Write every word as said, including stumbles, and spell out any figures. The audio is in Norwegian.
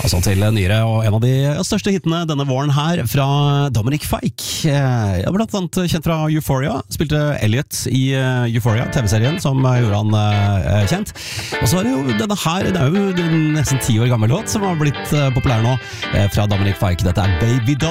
Og så til nyere, og en av de største hittene denne våren her fra Dominic Fike. Jeg er blant annet kjent fra Euphoria, spilte Elliot i Euphoria, T V-serien, som gjorde han uh, kjent. Og så er det jo denne her, det er jo nesten ti år gammel låt som har blitt uh, populær nå, uh, fra Dominic Fike. Dette er Baby Doll.